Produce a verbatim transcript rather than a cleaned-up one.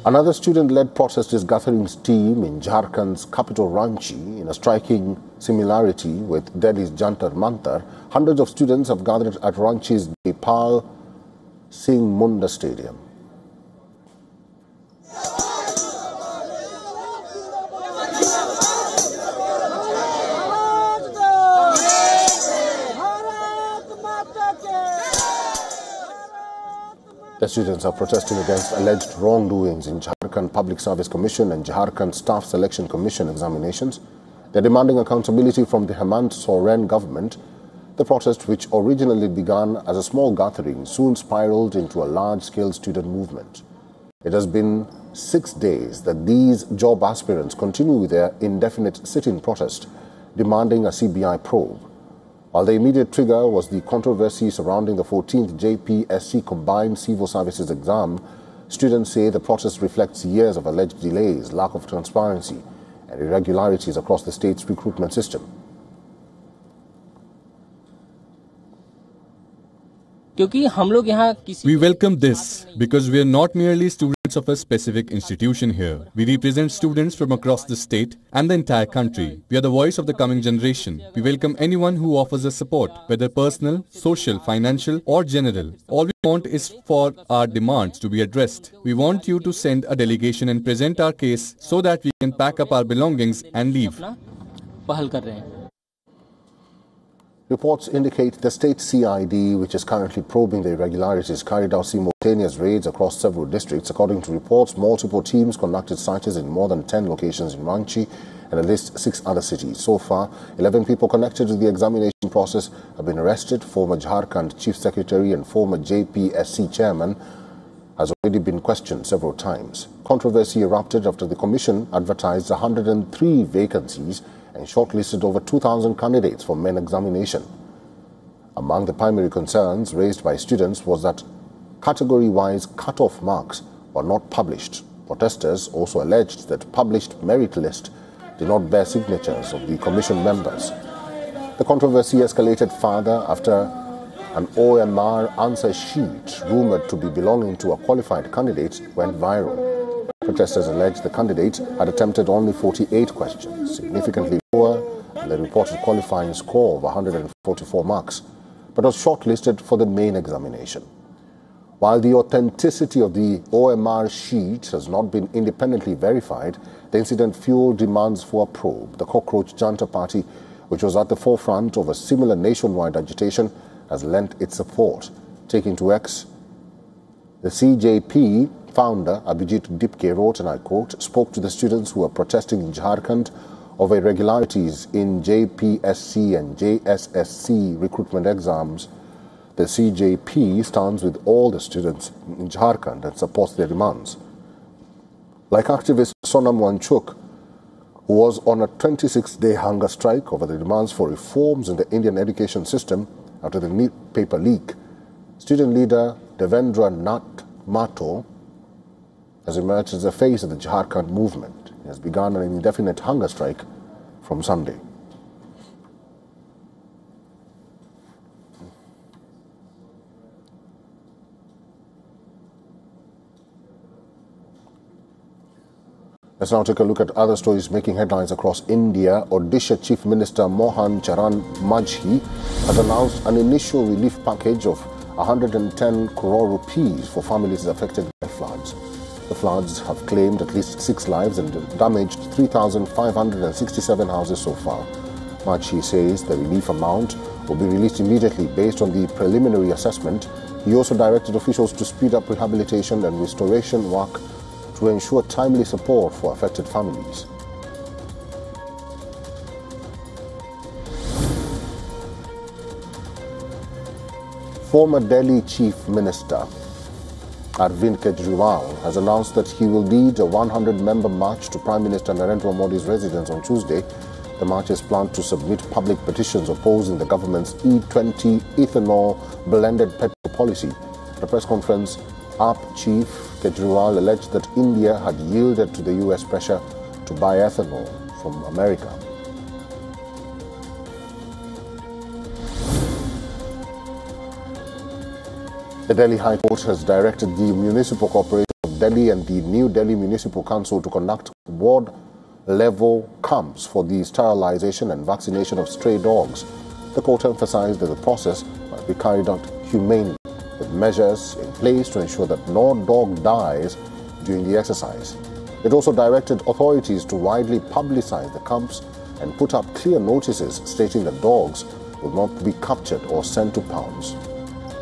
Another student-led protest is gathering steam in Jharkhand's capital Ranchi in a striking similarity with Delhi's Jantar Mantar. Hundreds of students have gathered at Ranchi's Dipal Singh Munda Stadium. The students are protesting against alleged wrongdoings in Jharkhand Public Service Commission and Jharkhand Staff Selection Commission examinations. They are demanding accountability from the Hemant Soren government. The protest, which originally began as a small gathering, soon spiraled into a large-scale student movement. It has been six days that these job aspirants continue with their indefinite sit-in protest, demanding a C B I probe. While the immediate trigger was the controversy surrounding the fourteenth J P S C Combined Civil Services exam, students say the protest reflects years of alleged delays, lack of transparency, and irregularities across the state's recruitment system. We welcome this because we are not merely students of a specific institution here. We represent students from across the state and the entire country. We are the voice of the coming generation. We welcome anyone who offers us support, whether personal, social, financial or general. All we want is for our demands to be addressed. We want you to send a delegation and present our case so that we can pack up our belongings and leave. Reports indicate the state C I D, which is currently probing the irregularities, carried out simultaneous raids across several districts. According to reports, multiple teams conducted searches in more than ten locations in Ranchi and at least six other cities. So far, eleven people connected to the examination process have been arrested. Former Jharkhand Chief Secretary and former J P S C Chairman has already been questioned several times. Controversy erupted after the Commission advertised one hundred three vacancies and shortlisted over two thousand candidates for main examination. Among the primary concerns raised by students was that category-wise cut-off marks were not published. Protesters also alleged that published merit list did not bear signatures of the commission members. The controversy escalated further after an O M R answer sheet rumored to be belonging to a qualified candidate went viral. Protesters alleged the candidate had attempted only forty-eight questions, significantly lower than the reported qualifying score of one hundred forty-four marks, but was shortlisted for the main examination. While the authenticity of the O M R sheet has not been independently verified, the incident fueled demands for a probe. The Cockroach Janta Party, which was at the forefront of a similar nationwide agitation, has lent its support. Taking to X, the C J P founder Abhijit Dipke wrote, and I quote, spoke to the students who are protesting in Jharkhand over irregularities in J P S C and J S S C recruitment exams. The C J P stands with all the students in Jharkhand and supports their demands. Like activist Sonam Wanchuk, who was on a twenty-six day hunger strike over the demands for reforms in the Indian education system after the NEET paper leak, student leader Devendra Nath Mato has emerged as the face of the Jharkhand movement. He has begun an indefinite hunger strike from Sunday. Let's now take a look at other stories making headlines across India. Odisha Chief Minister Mohan Charan Majhi has announced an initial relief package of one hundred ten crore rupees for families affected by floods. The floods have claimed at least six lives and damaged three thousand five hundred sixty-seven houses so far. Majhi says the relief amount will be released immediately based on the preliminary assessment. He also directed officials to speed up rehabilitation and restoration work to ensure timely support for affected families. Former Delhi Chief Minister Arvind Kejriwal has announced that he will lead a one hundred member march to Prime Minister Narendra Modi's residence on Tuesday. The march is planned to submit public petitions opposing the government's E twenty ethanol blended petrol policy. At a press conference, A P Chief Kejriwal alleged that India had yielded to the U S pressure to buy ethanol from America. The Delhi High Court has directed the Municipal Corporation of Delhi and the New Delhi Municipal Council to conduct ward-level camps for the sterilization and vaccination of stray dogs. The court emphasized that the process must be carried out humanely, with measures in place to ensure that no dog dies during the exercise. It also directed authorities to widely publicize the camps and put up clear notices stating that dogs will not be captured or sent to pounds.